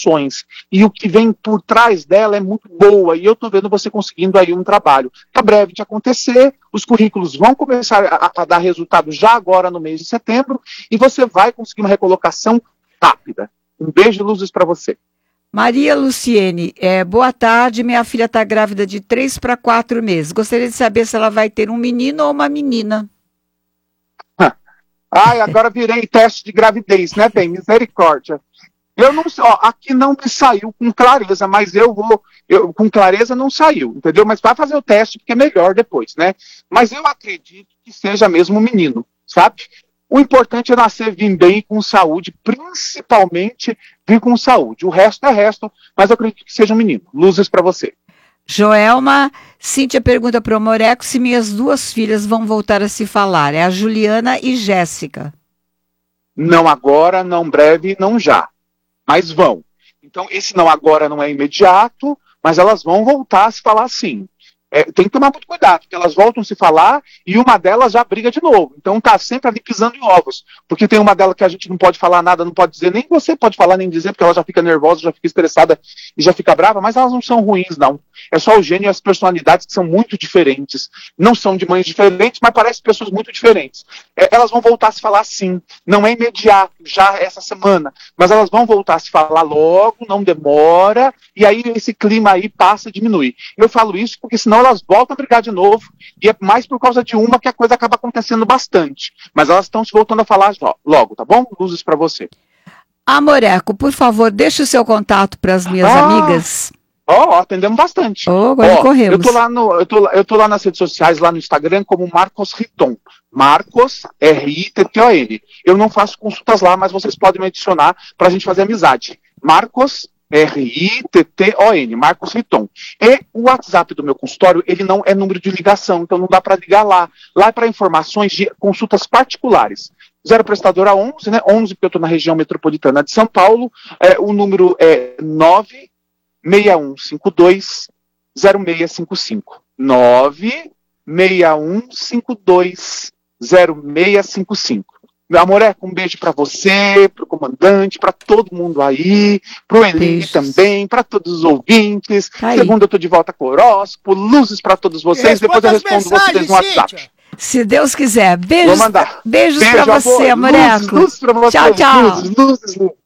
informações, e o que vem por trás dela é muito boa, e eu estou vendo você conseguindo aí um trabalho. Está breve de acontecer, os currículos vão começar a dar resultado já agora no mês de setembro, e você vai conseguir uma recolocação rápida. Um beijo e luzes para você. Maria Luciene, boa tarde, minha filha está grávida de 3 para 4 meses. Gostaria de saber se ela vai ter um menino ou uma menina. Ai, agora virei teste de gravidez, né, bem? Misericórdia. Eu não sei, aqui não me saiu com clareza, mas com clareza não saiu, entendeu? Mas vai fazer o teste, porque é melhor depois, né? Mas eu acredito que seja mesmo um menino, sabe? O importante é nascer, vir bem com saúde, principalmente vir com saúde. O resto é resto, mas eu acredito que seja um menino. Luzes para você. Joelma, Cíntia pergunta para o Amoreco se minhas 2 filhas vão voltar a se falar. É a Juliana e Jéssica. Não agora, não breve, não já. Mas vão. Então, esse não agora não é imediato, mas elas vão voltar a se falar sim. Tem que tomar muito cuidado, porque elas voltam a se falar e uma delas já briga de novo. Então tá sempre ali pisando em ovos. Porque tem uma delas que a gente não pode falar nada, não pode dizer, nem você pode falar nem dizer, porque ela já fica nervosa, já fica estressada e já fica brava, mas elas não são ruins, não. É só o gênio e as personalidades que são muito diferentes. Não são de mães diferentes, mas parecem pessoas muito diferentes. Elas vão voltar a se falar sim. Não é imediato, já essa semana. Mas elas vão voltar a se falar logo, não demora, e aí esse clima aí passa e diminui. Eu falo isso porque senão elas voltam a brigar de novo, e é mais por causa de uma que a coisa acaba acontecendo bastante. Mas elas estão se voltando a falar logo, tá bom? Luzes para você. Amoreco, por favor, deixe o seu contato para as minhas amigas. Atendemos bastante. Agora corremos. Eu tô lá nas redes sociais, lá no Instagram, como Marcos Ritton. Marcos, R-I-T-T-O-N. Eu não faço consultas lá, mas vocês podem me adicionar para a gente fazer amizade. Marcos, R-I-T-T-O-N, Marcos Ritton. E o WhatsApp do meu consultório, ele não é número de ligação, então não dá para ligar lá. Lá é para informações de consultas particulares. 0 prestadora 11, né? 11 porque eu estou na região metropolitana de São Paulo. O número é 961520655. 961520655. Meu amor, um beijo para você, pro comandante, para todo mundo aí, pro Eli também, para todos os ouvintes. Segunda eu tô de volta com o horóscopo, luzes para todos vocês, depois eu respondo vocês no WhatsApp. Se Deus quiser. Vou mandar. Beijos para você, Amoreco. Luzes para você. Tchau, tchau. Luzes.